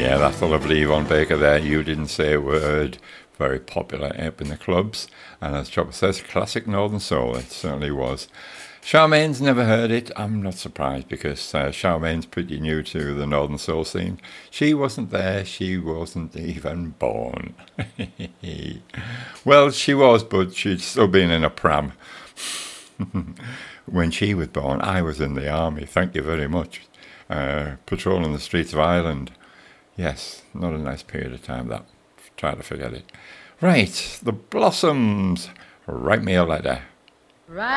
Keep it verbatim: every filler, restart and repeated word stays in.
Yeah, that's the lovely Yvonne Baker there. You Didn't Say a Word. Very popular up in the clubs. And as Chopper says, classic Northern Soul. It certainly was. Charmaine's never heard it. I'm not surprised because uh, Charmaine's pretty new to the Northern Soul scene. She wasn't there. She wasn't even born. Well, she was, but she'd still been in a pram. When she was born, I was in the army. Thank you very much. Uh, patrolling the streets of Ireland. Yes, not a nice period of time, that. Try to forget it. Right, the Blossoms. Write me a letter. Right.